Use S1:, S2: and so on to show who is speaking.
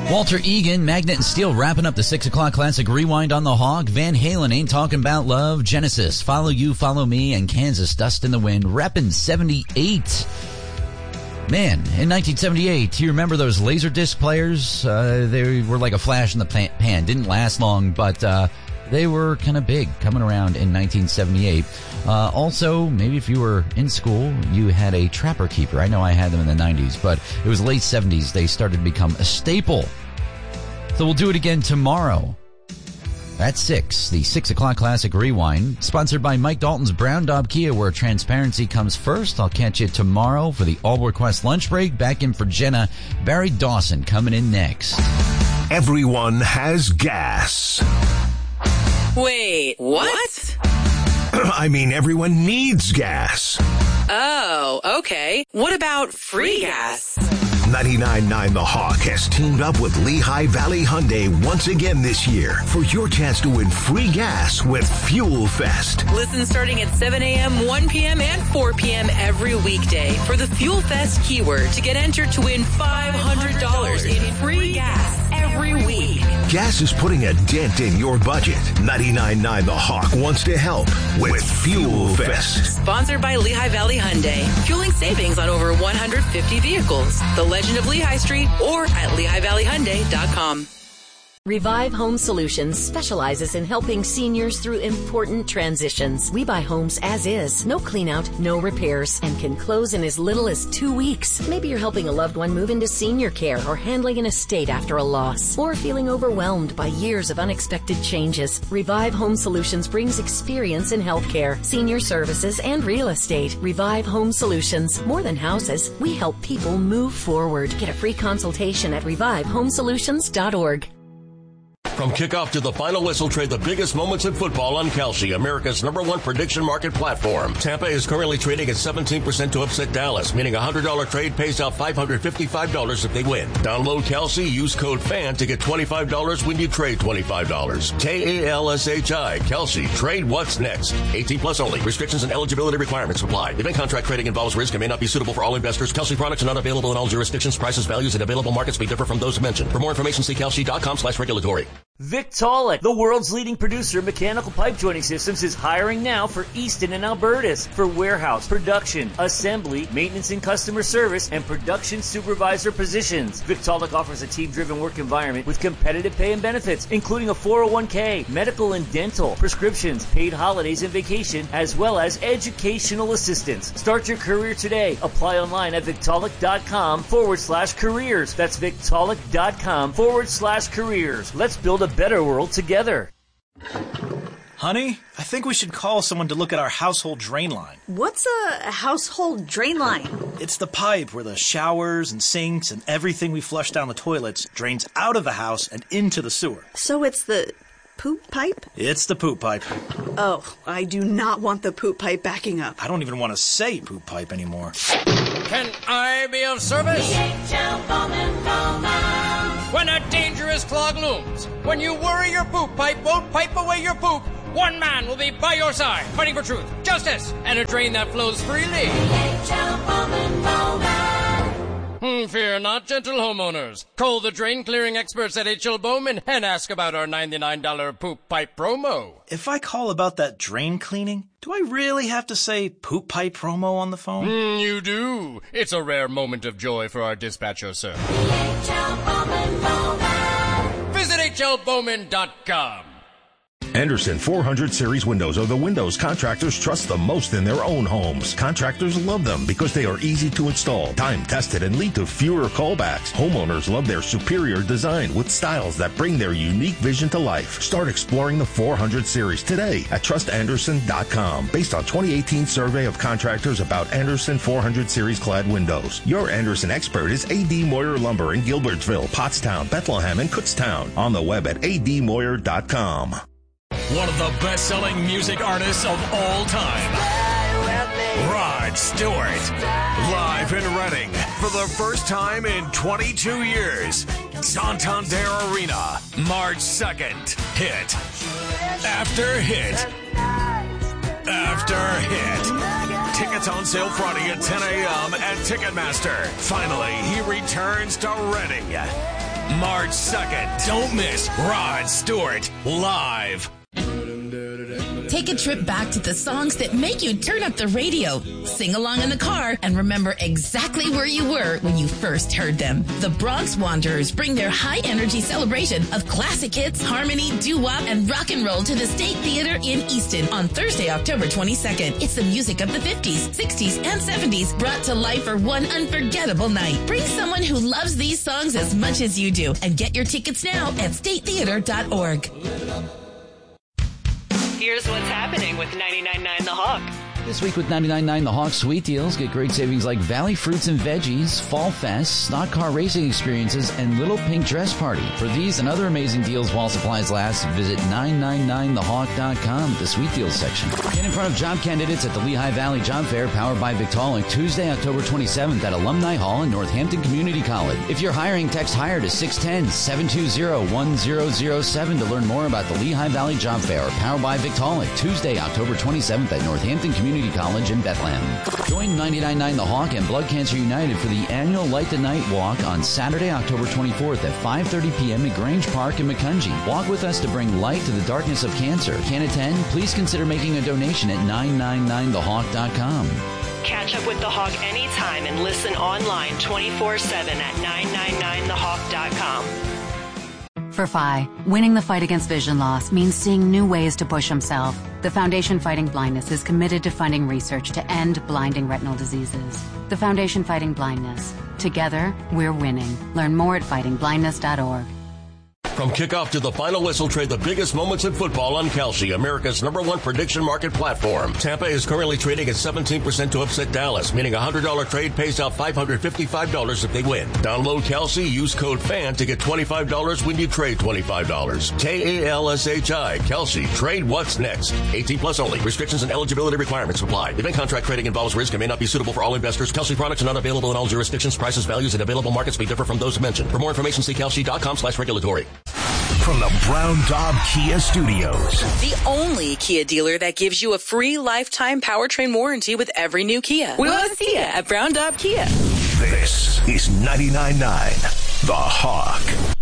S1: Walter Egan, Magnet and Steel wrapping up the 6 o'clock classic rewind on the Hog. Van Halen, Ain't Talking About Love. Genesis, Follow You, Follow Me. And Kansas, Dust in the Wind. Reppin' 78. Man, in 1978, do you remember those Laserdisc players? They were like a flash in the pan. Didn't last long, but they were kind of big coming around in 1978. Also, maybe if you were in school, you had a Trapper Keeper. I know I had them in the 90s, but it was late 70s. They started to become a staple. So we'll do it again tomorrow. At 6, the 6 o'clock classic rewind, sponsored by Mike Dalton's Brown Daub Kia, where transparency comes first. I'll catch you tomorrow for the Albrook West lunch break. Back in for Jenna. Barry Dawson coming in next.
S2: Everyone has gas.
S3: Wait, what?
S2: I mean, everyone needs gas.
S3: Oh, okay. What about free gas?
S2: 99.9 The Hawk has teamed up with Lehigh Valley Hyundai once again this year for your chance to win free gas with Fuel Fest.
S3: Listen starting at 7 a.m., 1 p.m., and 4 p.m. every weekday for the Fuel Fest keyword to get entered to win $500 in free gas every week.
S2: Gas is putting a dent in your budget. 99.9 The Hawk wants to help with Fuel Fest.
S3: Sponsored by Lehigh Valley Hyundai. Fueling savings on over 150 vehicles. The Legend of Lehigh Street or at LehighValleyHyundai.com.
S4: Revive Home Solutions specializes in helping seniors through important transitions. We buy homes as is, no clean out, no repairs, and can close in as little as 2 weeks. Maybe you're helping a loved one move into senior care or handling an estate after a loss, or feeling overwhelmed by years of unexpected changes. Revive Home Solutions brings experience in healthcare, senior services, and real estate. Revive Home Solutions. More than houses, we help people move forward. Get a free consultation at revivehomesolutions.org.
S5: From kickoff to the final whistle, trade the biggest moments in football on Kalshi, America's #1 prediction market platform. Tampa is currently trading at 17% to upset Dallas, meaning a $100 trade pays out $555 if they win. Download Kalshi, use code FAN to get $25 when you trade $25. Kalshi, Kalshi, trade what's next. 18 plus only. Restrictions and eligibility requirements apply. Event contract trading involves risk and may not be suitable for all investors. Kalshi products are not available in all jurisdictions. Prices, values, and available markets may differ from those mentioned. For more information, see kalshi.com/regulatory.
S6: Victaulic, the world's leading producer of mechanical pipe joining systems, is hiring now for Easton and Albertus for warehouse, production, assembly, maintenance and customer service, and production supervisor positions. Victaulic offers a team-driven work environment with competitive pay and benefits, including a 401k, medical and dental, prescriptions, paid holidays and vacation, as well as educational assistance. Start your career today. Apply online at Victaulic.com/careers. That's Victaulic.com/careers. Let's build a better world together.
S7: Honey, I think we should call someone to look at our household drain line.
S8: What's a household drain line?
S7: It's the pipe where the showers and sinks and everything we flush down the toilets drains out of the house and into the sewer.
S8: So it's the poop pipe?
S7: It's the poop pipe.
S8: Oh, I do not want the poop pipe backing up.
S7: I don't even want to say poop pipe anymore.
S9: Can I be of service? When a dangerous clog looms, when you worry your poop pipe won't pipe away your poop, one man will be by your side, fighting for truth, justice, and a drain that flows freely. Fear not, gentle homeowners. Call the drain clearing experts at H.L. Bowman and ask about our $99 poop pipe promo.
S7: If I call about that drain cleaning, do I really have to say poop pipe promo on the phone?
S9: You do. It's a rare moment of joy for our dispatcher, sir. Visit hlbowman.com.
S2: Andersen 400 Series windows are the windows contractors trust the most in their own homes. Contractors love them because they are easy to install, time-tested, and lead to fewer callbacks. Homeowners love their superior design with styles that bring their unique vision to life. Start exploring the 400 Series today at trustanderson.com. Based on 2018 survey of contractors about Andersen 400 Series clad windows. Your Andersen expert is A.D. Moyer Lumber in Gilbertsville, Pottstown, Bethlehem, and Kutztown. On the web at admoyer.com.
S10: One of the best-selling music artists of all time, Rod Stewart, live in Reading for the first time in 22 years. Santander Arena, March 2nd. Hit after hit after hit. Tickets on sale Friday at 10 a.m. at Ticketmaster. Finally, he returns to Reading. March 2nd. Don't miss Rod Stewart live.
S11: Take a trip back to the songs that make you turn up the radio, sing along in the car, and remember exactly where you were when you first heard them. The Bronx Wanderers bring their high-energy celebration of classic hits, harmony, doo-wop, and rock and roll to the State Theater in Easton on Thursday, October 22nd. It's the music of the 50s, 60s, and 70s brought to life for one unforgettable night. Bring someone who loves these songs as much as you do and get your tickets now at statetheater.org.
S3: Here's what's happening with 99.9 The Hawk.
S1: This week with 99.9 The Hawk Sweet Deals, get great savings like Valley Fruits and Veggies, Fall Fest, stock car racing experiences, and Little Pink Dress Party. For these and other amazing deals while supplies last, visit 999thehawk.com, the Sweet Deals section. Get in front of job candidates at the Lehigh Valley Job Fair powered by Victaulic Tuesday, October 27th at Alumni Hall in Northampton Community College. If you're hiring, text HIRE to 610-720-1007 to learn more about the Lehigh Valley Job Fair powered by Victaulic Tuesday, October 27th at Northampton Community College in Bethlehem. Join 99.9 The Hawk and Blood Cancer United for the annual Light the Night Walk on Saturday, October 24th at 5:30 p.m. at Grange Park in Macungie. Walk with us to bring light to the darkness of cancer. Can't attend? Please consider making a donation at 999thehawk.com.
S3: Catch up with The Hawk anytime and listen online 24/7 at 999thehawk.com.
S12: For Phi, winning the fight against vision loss means seeing new ways to push himself. The Foundation Fighting Blindness is committed to funding research to end blinding retinal diseases. The Foundation Fighting Blindness. Together, we're winning. Learn more at fightingblindness.org.
S5: From kickoff to the final whistle, trade the biggest moments in football on Kalshi, America's #1 prediction market platform. Tampa is currently trading at 17% to upset Dallas, meaning a $100 trade pays out $555 if they win. Download Kalshi, use code FAN to get $25 when you trade $25. Kalshi, Kalshi, trade what's next. 18 plus only. Restrictions and eligibility requirements apply. Event contract trading involves risk and may not be suitable for all investors. Kalshi products are not available in all jurisdictions. Prices, values, and available markets may differ from those mentioned. For more information, see kalshi.com/regulatory.
S10: From the Brown Daub Kia Studios.
S3: The only Kia dealer that gives you a free lifetime powertrain warranty with every new Kia. We want to see you at Brown Daub Kia.
S10: This is 99.9 The Hawk.